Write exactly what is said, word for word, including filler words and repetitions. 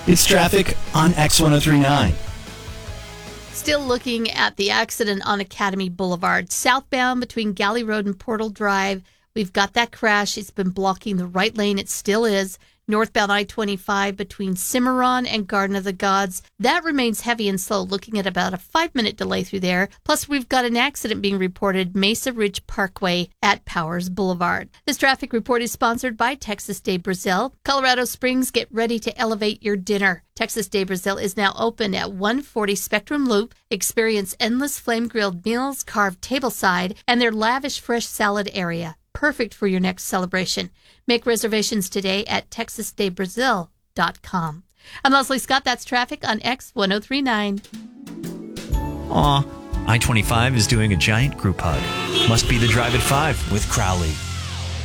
It's traffic on X ten thirty-nine. Still looking at the accident on Academy Boulevard. Southbound between Galley Road and Portal Drive, we've got that crash. It's been blocking the right lane. It still is. Northbound I twenty-five between Cimarron and Garden of the Gods. That remains heavy and slow, looking at about a five-minute delay through there. Plus, we've got an accident being reported Mesa Ridge Parkway at Powers Boulevard. This traffic report is sponsored by Texas de Brazil. Colorado Springs, get ready to elevate your dinner. Texas de Brazil is now open at one forty Spectrum Loop. Experience endless flame-grilled meals, carved tableside, and their lavish fresh salad area. Perfect for your next celebration. Make reservations today at texas de brazil dot com. I'm Leslie Scott. That's traffic on X ten thirty-nine. Aw, I twenty-five is doing a giant group hug. Must be the drive at five with Crowley.